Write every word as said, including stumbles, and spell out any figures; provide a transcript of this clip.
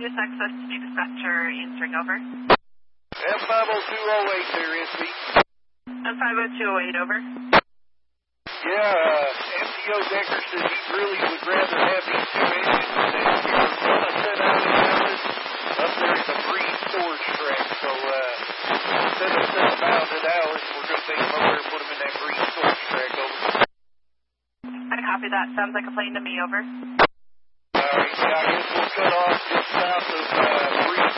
Just access to new dispatcher answering over. F five oh two oh eight there, S B. F five oh two oh eight over. Yeah, uh, M T O Decker said he really would rather have these two engines than we were going to set out and have this up there in the green storage track. So, uh, instead of setting them out at Alice, we're going to take them over and put them in that green storage track over. I copy that. Sounds like a plane to me, over. All right, yeah, I guess we'll cut off just south of uh, Green